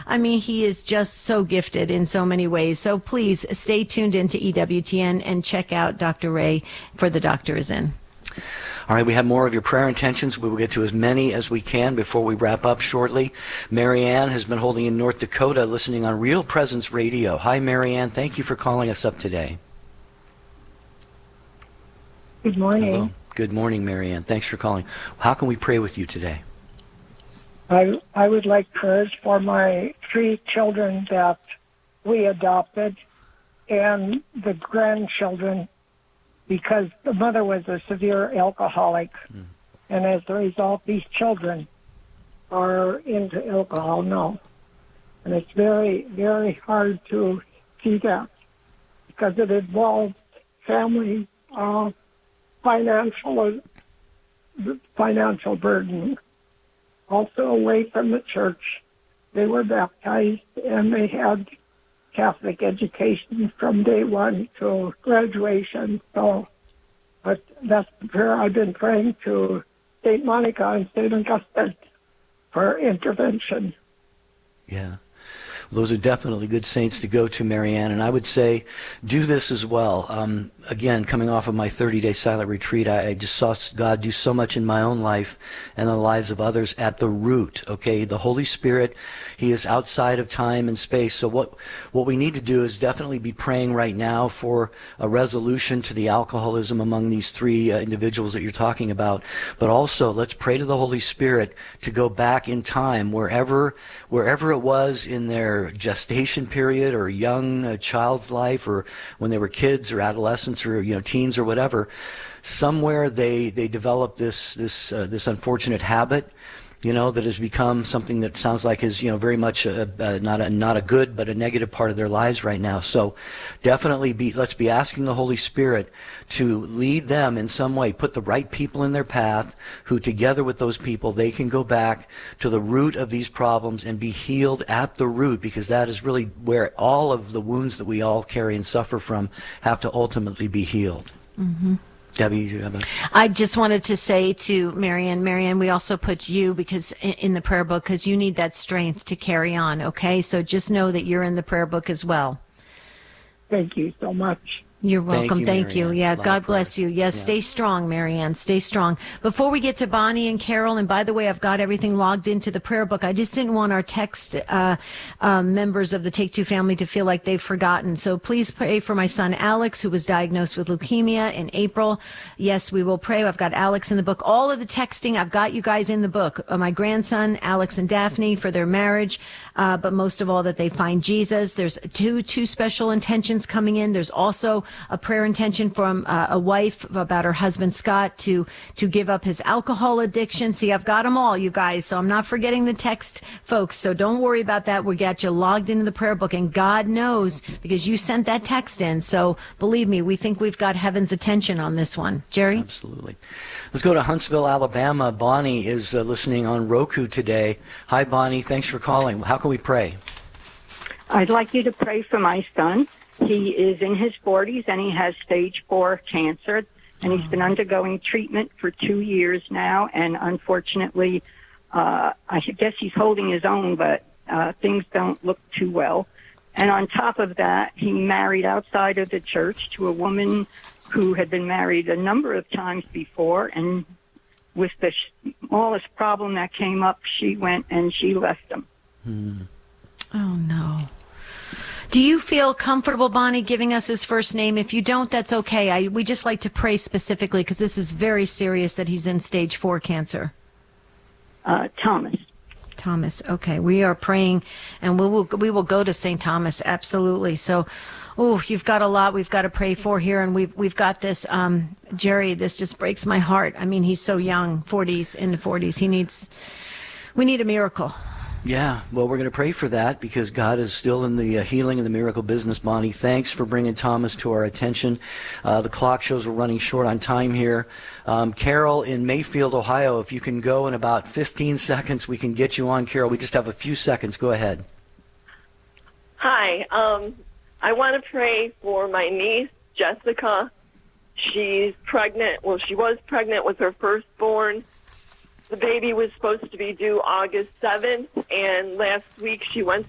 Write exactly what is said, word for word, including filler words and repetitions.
I mean, he is just so gifted in so many ways. So please stay tuned into E W T N and check out Doctor Ray for The Doctor Is In. All right, we have more of your prayer intentions. We will get to as many as we can before we wrap up shortly. Marianne has been holding in North Dakota, listening on Real Presence Radio. Hi, Marianne. Thank you for calling us up today. Good morning. Hello. Good morning, Marianne. Thanks for calling. How can we pray with you today? I I would like prayers for my three children that we adopted and the grandchildren, because the mother was a severe alcoholic, mm. and as a result, these children are into alcohol now. And it's very, very hard to see that because it involves family uh, financial financial burden. Also away from the church, they were baptized and they had Catholic education from day one to graduation. So, but that's the prayer I've been praying to Saint Monica and Saint Augustine for intervention. Yeah. Those are definitely good saints to go to, Marianne, and I would say do this as well. Um, again, coming off of my thirty-day silent retreat, I, I just saw God do so much in my own life and the lives of others at the root, okay? The Holy Spirit, He is outside of time and space, so what, what we need to do is definitely be praying right now for a resolution to the alcoholism among these three uh, individuals that you're talking about, but also let's pray to the Holy Spirit to go back in time wherever, wherever it was in their gestation period or young uh, child's life, or when they were kids or adolescents or you know teens or whatever, somewhere they they developed this this uh, this unfortunate habit, you know, that has become something that sounds like is you know very much a, a, not a not a good but a negative part of their lives right now. So definitely be let's be asking the Holy Spirit to lead them in some way, put the right people in their path, who together with those people they can go back to the root of these problems and be healed at the root, because that is really where all of the wounds that we all carry and suffer from have to ultimately be healed. Mm-hmm. Debbie, you have a... I just wanted to say to Marianne, Marianne, we also put you because in the prayer book because you need that strength to carry on, okay? So just know that you're in the prayer book as well. Thank you so much. You're welcome. Thank you. Thank you. Yeah, God bless you. Yes, yeah. Stay strong, Marianne. Stay strong. Before we get to Bonnie and Carol, and by the way, I've got everything logged into the prayer book. I just didn't want our text uh, uh, members of the Take Two family to feel like they've forgotten. So please pray for my son, Alex, who was diagnosed with leukemia in April. Yes, we will pray. I've got Alex in the book. All of the texting, I've got you guys in the book. Uh, my grandson, Alex and Daphne, for their marriage, uh, but most of all, that they find Jesus. There's two, two special intentions coming in. There's also a prayer intention from uh, a wife about her husband, Scott, to to give up his alcohol addiction. See, I've got them all, you guys, so I'm not forgetting the text, folks, so don't worry about that. We got you logged into the prayer book, and God knows, because you sent that text in, so believe me, we think we've got heaven's attention on this one. Jerry? Absolutely. Let's go to Huntsville, Alabama. Bonnie is uh, listening on Roku today. Hi, Bonnie. Thanks for calling. How can we pray? I'd like you to pray for my son. He is in his forties, and he has stage four cancer, and he's been undergoing treatment for two years now, and unfortunately, uh, I guess he's holding his own, but uh, things don't look too well. And on top of that, he married outside of the church to a woman who had been married a number of times before, and with the smallest problem that came up, she went and she left him. Hmm. Oh, no. Do you feel comfortable, Bonnie, giving us his first name? If you don't, that's okay. I, we just like to pray specifically because this is very serious that he's in stage four cancer. Uh, Thomas. Thomas. Okay. We are praying, and we will, we will go to Saint Thomas. Absolutely. So, oh, you've got a lot we've got to pray for here, and we've, we've got this. Um, Jerry, this just breaks my heart. I mean, he's so young, forties, in the forties. He needs, we need a miracle. Yeah, well, we're going to pray for that because God is still in the uh, healing and the miracle business, Bonnie. Thanks for bringing Thomas to our attention. Uh, the clock shows we're running short on time here. Um, Carol in Mayfield, Ohio, if you can go in about fifteen seconds, we can get you on, Carol. We just have a few seconds. Go ahead. Hi. Um, I want to pray for my niece, Jessica. She's pregnant. Well, she was pregnant with her firstborn. The baby was supposed to be due August seventh, and last week she went